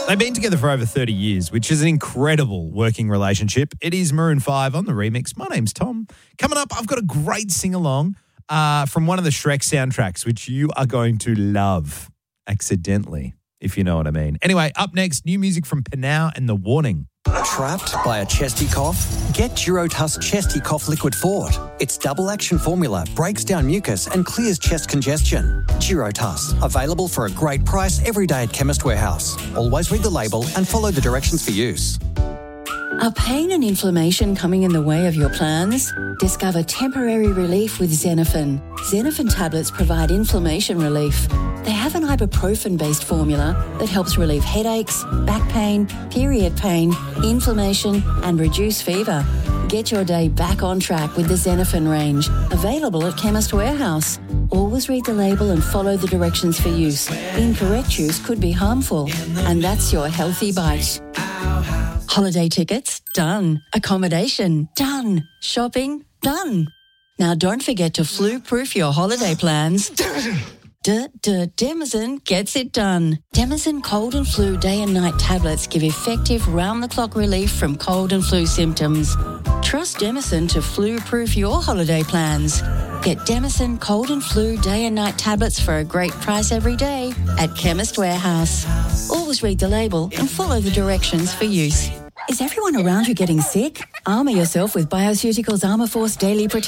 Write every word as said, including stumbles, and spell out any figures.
They've been together for over thirty years, which is an incredible working relationship. It is Maroon five on the remix. My name's Tom. Coming up, I've got a great sing-along uh, from one of the Shrek soundtracks, which you are going to love accidentally, if you know what I mean. Anyway, up next, new music from Panau and The Warning. Trapped by a chesty cough? Get Durotus Chesty Cough Liquid Fort. Its double action formula breaks down mucus and clears chest congestion. Durotus, available for a great price every day at Chemist Warehouse. Always read the label and follow the directions for use. Are pain and inflammation coming in the way of your plans? Discover temporary relief with Xenophen. Xenophen tablets provide inflammation relief. They have an ibuprofen-based formula that helps relieve headaches, back pain, period pain, inflammation, and reduce fever. Get your day back on track with the Xenophen range, available at Chemist Warehouse. Always read the label and follow the directions for use. Incorrect use could be harmful, and that's your healthy bite. Holiday tickets? Done. Accommodation? Done. Shopping? Done. Now don't forget to flu-proof your holiday plans. Duh, duh, Demazin gets it done. Demazin cold and flu day and night tablets give effective round-the-clock relief from cold and flu symptoms. Trust Demazin to flu-proof your holiday plans. Get Demazin cold and flu day and night tablets for a great price every day at Chemist Warehouse. Always read the label and follow the directions for use. Is everyone around you getting sick? Armour yourself with Bioceuticals Armour Force Daily Protection.